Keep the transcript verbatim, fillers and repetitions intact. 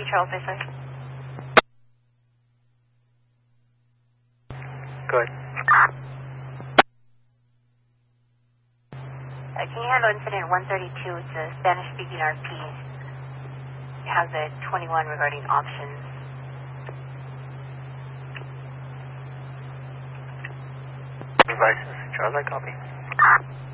Charles, I say. Good. Uh, can you handle incident one thirty-two? It's a Spanish-speaking R P. It has a twenty-one regarding options. Devices, Charles, I copy.